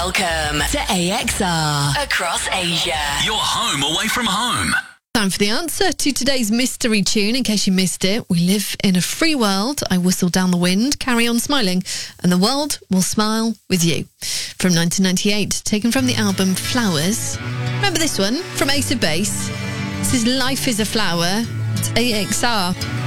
Welcome to AXR across Asia. Your home away from home. Time for the answer to today's mystery tune. In case you missed it, we live in a free world. I whistle down the wind, carry on smiling, and the world will smile with you. From 1998, taken from the album Flowers. Remember this one from Ace of Base? This is Life is a Flower. It's AXR.